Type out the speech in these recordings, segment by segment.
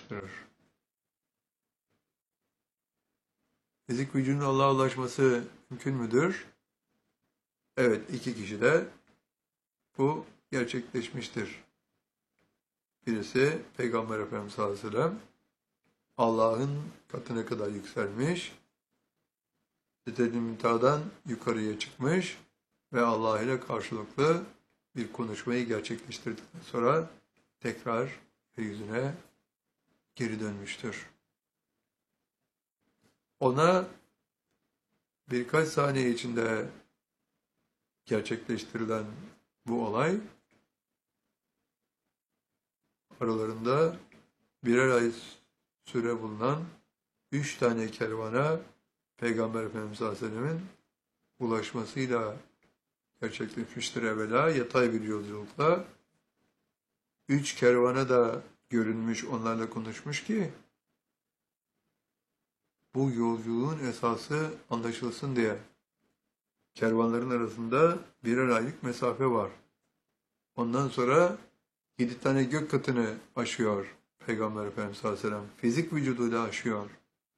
ulaştırır. Fizik vücudun Allah'a ulaşması mümkün müdür? Evet, iki kişi de bu gerçekleşmiştir. Birisi Peygamber Efendimiz sallallahu aleyhi ve sellem Allah'ın katına kadar yükselmiş, Sidret-i Münteha'dan yukarıya çıkmış ve Allah ile karşılıklı bir konuşmayı gerçekleştirdikten sonra tekrar yeryüzüne geri dönmüştür. Ona birkaç saniye içinde gerçekleştirilen bu olay aralarında birer ay süre bulunan 3 tane kervana Peygamber Efendimiz Aleyhisselam'ın ulaşmasıyla gerçekleşmiştir evvela yatay bir yolculukla. 3 kervana da görünmüş, onlarla konuşmuş ki bu yolculuğun esası anlaşılsın diye. Kervanların arasında birer aylık mesafe var. Ondan sonra 7 tane gök katını aşıyor Peygamber Efendimiz Aleyhisselam. Fizik vücuduyla aşıyor.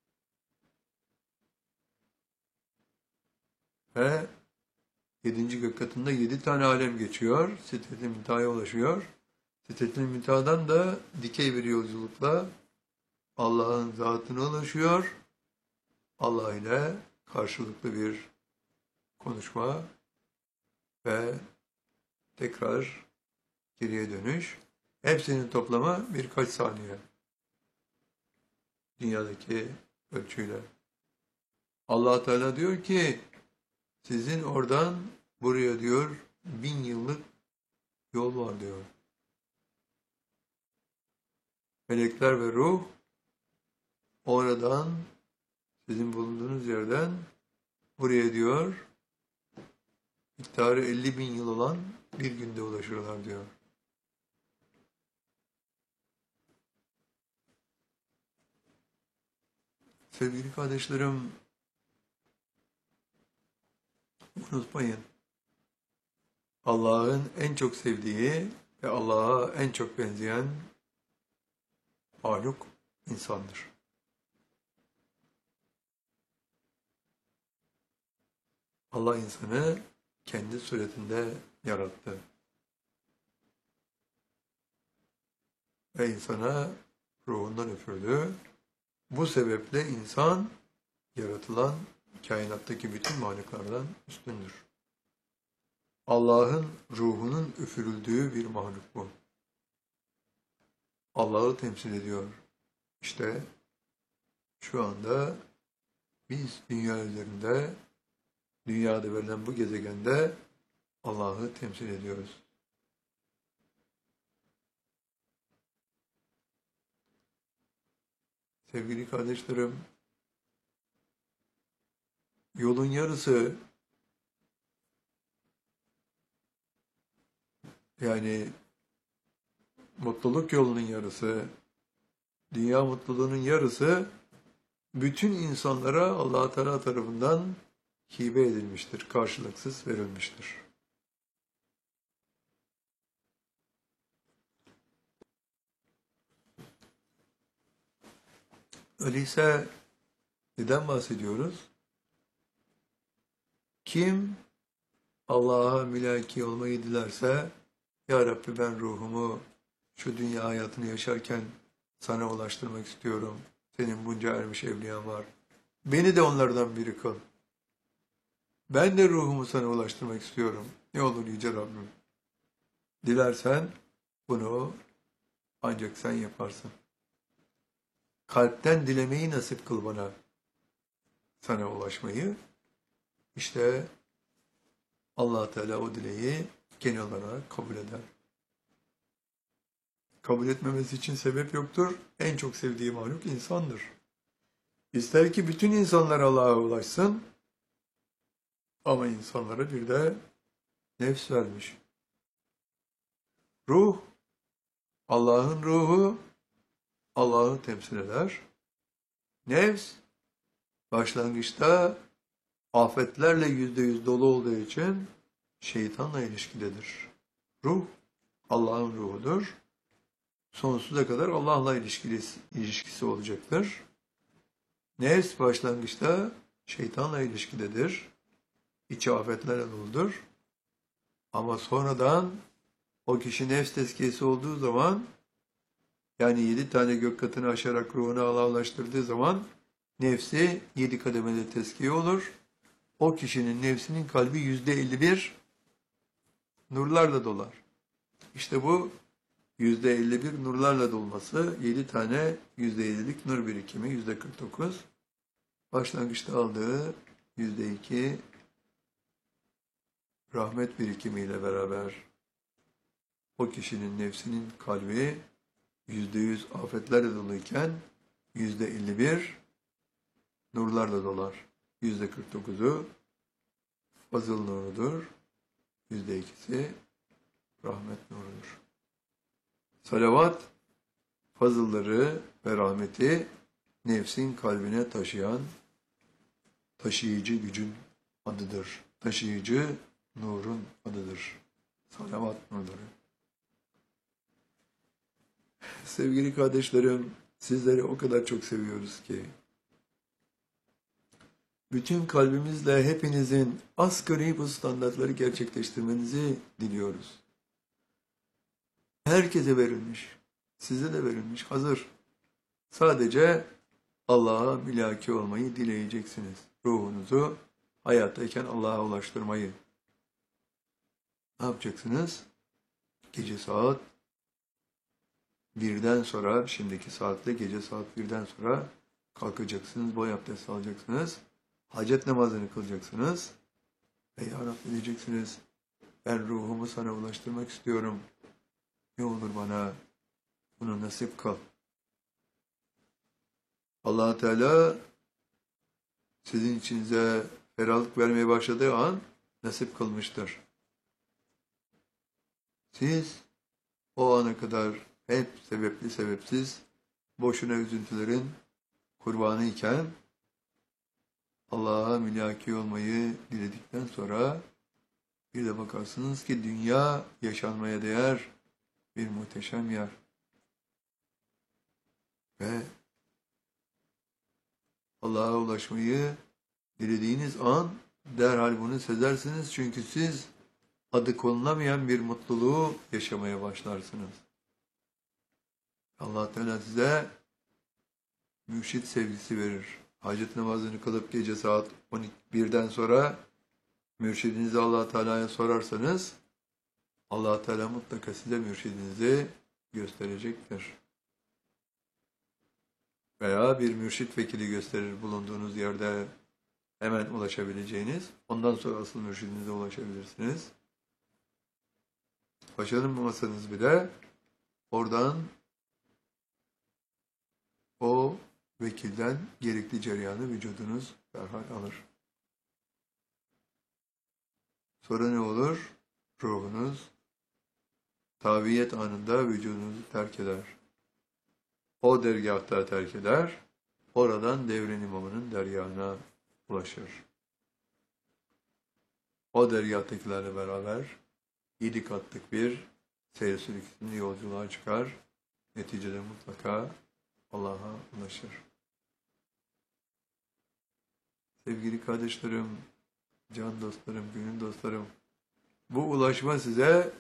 Ve 7. gök katında 7 tane alem geçiyor. Sidret-i Münteha'ya ulaşıyor. Sidret-i Münteha'dan da dikey bir yolculukla Allah'ın zatına ulaşıyor. Allah ile karşılıklı bir konuşma ve tekrar geriye dönüş. Hepsinin toplamı birkaç saniye. Dünyadaki ölçüyle. Allah Teala diyor ki sizin oradan buraya diyor 1000 yıllık yol var diyor. Melekler ve ruh oradan sizin bulunduğunuz yerden buraya diyor miktarı 50.000 yıl olan bir günde ulaşırlar diyor. Sevgili kardeşlerim, unutmayın, Allah'ın en çok sevdiği ve Allah'a en çok benzeyen mahluk insandır. Allah insanı kendi suretinde yarattı. Ve insana ruhundan üfürdü. Bu sebeple insan yaratılan kainattaki bütün mahluklardan üstündür. Allah'ın ruhunun üfürüldüğü bir mahluk bu. Allah'ı temsil ediyor. İşte şu anda biz dünya üzerinde, dünyada verilen bu gezegende Allah'ı temsil ediyoruz. Sevgili kardeşlerim, yolun yarısı, yani mutluluk yolunun yarısı, dünya mutluluğunun yarısı bütün insanlara Allah Teala tarafından hibe edilmiştir, karşılıksız verilmiştir. Öyleyse neden bahsediyoruz? Kim Allah'a mülaki olmayı dilerse, Ya Rabbi ben ruhumu şu dünya hayatını yaşarken sana ulaştırmak istiyorum. Senin bunca ermiş evliyan var. Beni de onlardan biri kıl. Ben de ruhumu sana ulaştırmak istiyorum. Ne olur Yüce Rabbim. Dilersen bunu ancak sen yaparsın. Kalpten dilemeyi nasip kıl bana. Sana ulaşmayı. İşte Allah Teala o dileği genel olarak kabul eder. Kabul etmemesi için sebep yoktur. En çok sevdiği mahluk insandır. İster ki bütün insanlar Allah'a ulaşsın ama insanlara bir de nefs vermiş. Ruh, Allah'ın ruhu Allah'ı temsil eder. Nefs, başlangıçta afetlerle %100 dolu olduğu için şeytanla ilişkidedir. Ruh, Allah'ın ruhudur. sonsuza kadar Allah'la ilişkisi olacaktır. Nefs başlangıçta şeytanla ilişkidedir. İçi afetlerle doludur. Ama sonradan o kişi nefs tezkiyesi olduğu zaman, yani 7 tane gök katını aşarak ruhunu Allah'laştırdığı zaman nefsi 7 kademede tezkiye olur. O kişinin nefsinin kalbi %51 nurlarla dolar. İşte bu %51 nurlarla dolması 7 tane %7'lik nur birikimi %49. Başlangıçta aldığı %2 rahmet birikimiyle beraber o kişinin nefsinin kalbi %100 afetlerle doluyken %51 nurlarla dolar. %49'u fazıl nurudur. %2'si rahmet nurudur. Salavat, fazılları ve rahmeti nefsin kalbine taşıyan taşıyıcı gücün adıdır. Taşıyıcı nurun adıdır. Salavat nurları. Sevgili kardeşlerim, sizleri o kadar çok seviyoruz ki, bütün kalbimizle hepinizin asgari bu standartları gerçekleştirmenizi diliyoruz. Herkese verilmiş, size de verilmiş, hazır. Sadece Allah'a mülaki olmayı dileyeceksiniz. Ruhunuzu hayattayken Allah'a ulaştırmayı. Ne yapacaksınız? Gece saat 1'den sonra, şimdiki saatle gece saat 1'den sonra kalkacaksınız, boy abdesti alacaksınız, hacet namazını kılacaksınız ve Ya Rabbi diyeceksiniz, ben ruhumu sana ulaştırmak istiyorum. Ne olur bana bunu nasip kıl. Allah Teala sizin içinize ferahlık vermeye başladığı an nasip kılmıştır. Siz o ana kadar hep sebepli sebepsiz boşuna üzüntülerin kurbanı iken Allah'a mülaki olmayı diledikten sonra bir de bakarsınız ki dünya yaşanmaya değer bir muhteşem yer. Ve Allah'a ulaşmayı dilediğiniz an derhal bunu sezersiniz. Çünkü siz adı konulamayan bir mutluluğu yaşamaya başlarsınız. Allah Teala size mürşit sevgisi verir. Hacet namazını kılıp gece saat 1'den sonra mürşidinizi Allah Teala'ya sorarsanız Allah Teala mutlaka size mürşidinizi gösterecektir. Veya bir mürşit vekili gösterir bulunduğunuz yerde hemen ulaşabileceğiniz. Ondan sonra asıl mürşidinize ulaşabilirsiniz. Başaramasanız bile oradan o vekilden gerekli cereyanı vücudunuz derhal alır. Sonra ne olur? Ruhunuz taviyet anında vücudunuzu terk eder. O dergâhta terk eder. Oradan devrin imamının dergâhına ulaşır. O dergâhtakilerle beraber 7 katlık bir seyir sülükünün yolculuğa çıkar. Neticede mutlaka Allah'a ulaşır. Sevgili kardeşlerim, can dostlarım, gönül dostlarım, bu ulaşma size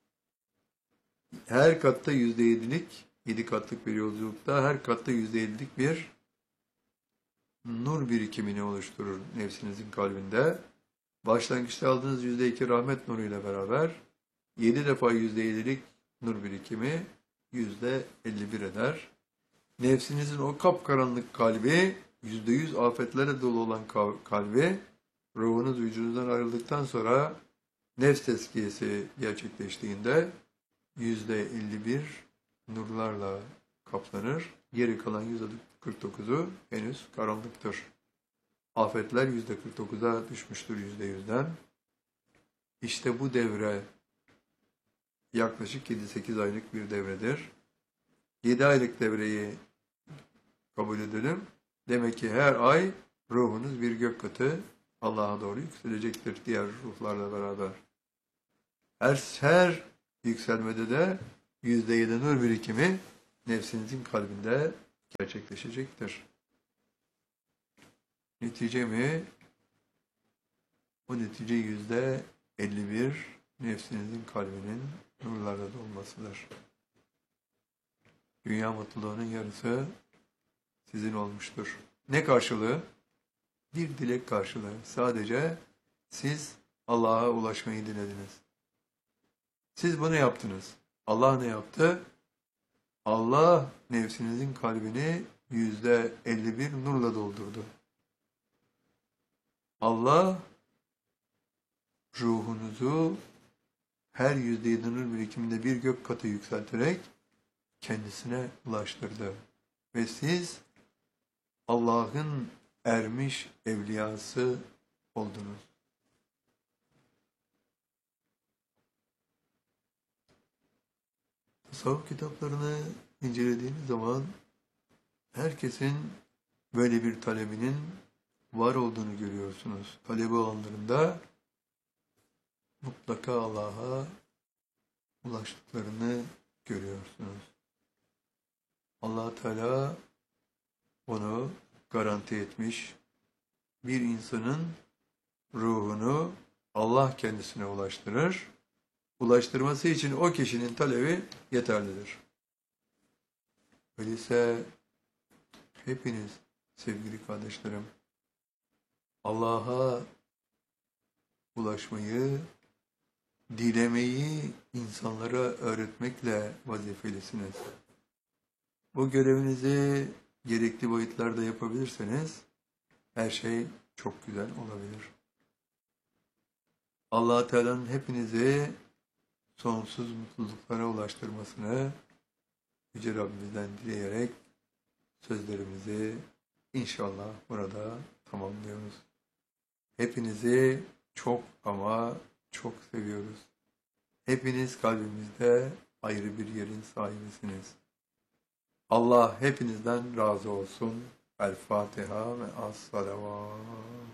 her katta %7'lik, 7 katlık bir yolculukta her katta %7'lik bir nur birikimini oluşturur nefsinizin kalbinde. Başlangıçta aldığınız %2 rahmet nuruyla beraber 7 defa %7'lik nur birikimi %51 eder. Nefsinizin o kapkaranlık kalbi, %100 afetlere dolu olan kalbi, ruhunuz vücudunuzdan ayrıldıktan sonra nefs tezkiyesi gerçekleştiğinde %51 nurlarla kaplanır. Geri kalan %49'u henüz karanlıktır. Afetler %49'a düşmüştür %100'den. İşte bu devre yaklaşık 7-8 aylık bir devredir. 7 aylık devreyi kabul edelim. Demek ki her ay ruhunuz bir gök katı Allah'a doğru yükselecektir diğer ruhlarla beraber. Her yükselmede de %7 nur birikimi nefsinizin kalbinde gerçekleşecektir. Netice mi? O netice %51 nefsinizin kalbinin nurlarla dolmasıdır. Dünya mutluluğunun yarısı sizin olmuştur. Ne karşılığı? Bir dilek karşılığı. Sadece siz Allah'a ulaşmayı dilediniz. Siz bunu yaptınız. Allah ne yaptı? Allah nefsinizin kalbini %51 nurla doldurdu. Allah ruhunuzu her %7 nur birikiminde bir gök katı yükselterek kendisine ulaştırdı. Ve siz Allah'ın ermiş evliyası oldunuz. Tasavvuf kitaplarını incelediğiniz zaman herkesin böyle bir talebinin var olduğunu görüyorsunuz. Talebi olanlarında mutlaka Allah'a ulaştıklarını görüyorsunuz. Allah Teala onu garanti etmiş. Bir insanın ruhunu Allah kendisine ulaştırır. Ulaştırması için o kişinin talebi yeterlidir. Öyleyse hepiniz sevgili kardeşlerim Allah'a ulaşmayı, dilemeyi insanlara öğretmekle vazifelisiniz. Bu görevinizi gerekli boyutlarda yapabilirseniz her şey çok güzel olabilir. Allah Teala'nın hepinizi sonsuz mutluluklara ulaştırmasını Yüce Rabbimizden dileyerek sözlerimizi inşallah burada tamamlıyoruz. Hepinizi çok ama çok seviyoruz. Hepiniz kalbimizde ayrı bir yerin sahibisiniz. Allah hepinizden razı olsun. El Fatiha ve as-salavat.